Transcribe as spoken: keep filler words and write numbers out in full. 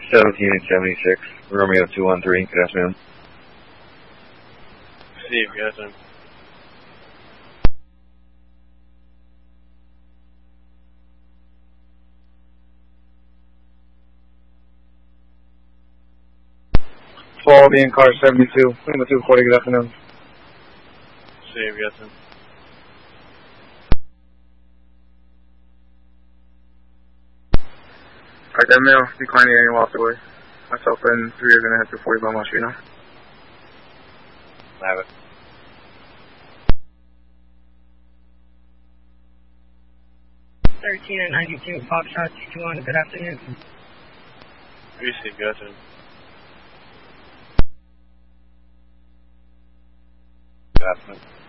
seventeen and seventy-six, Romeo two one three, good afternoon. Steve, good afternoon. Fall being car seventy-two, Lima two forty, good afternoon. Steve, good afternoon. Alright, that male declined and walked away. Myself and three are gonna head to forty Belmont Street now. Have it. thirteen and ninety-two, Foxtrot two one, good afternoon. Three, Steve, good afternoon. Good afternoon.